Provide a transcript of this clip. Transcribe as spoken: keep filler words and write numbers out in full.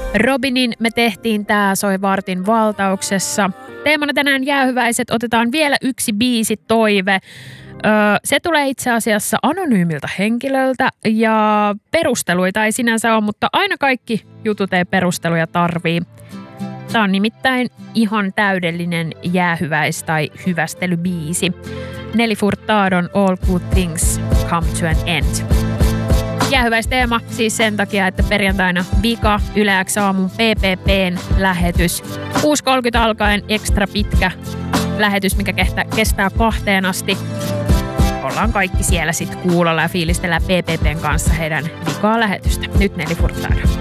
Robinin me tehtiin tää soi vartin valtauksessa. Teemana tänään jäähyväiset, otetaan vielä yksi biisi toive. Öö, se tulee itse asiassa anonyymiltä henkilöltä ja perusteluita ei sinänsä ole, mutta aina kaikki jutut ei perusteluja tarvii. Tämä on nimittäin ihan täydellinen jäähyväis- tai hyvästelybiisi. Nelly Furtadon All Good Things Come to an End. Jäähyväisteema siis sen takia, että perjantaina Vika Yle X aamun P P P:n lähetys. kuusi kolmekymmentä alkaen ekstra pitkä lähetys, mikä kestää kahteen asti. Ollaan kaikki siellä sitten kuulolla ja fiilistellään P P P:n kanssa heidän Vikaa lähetystä. Nyt Nelly Furtado.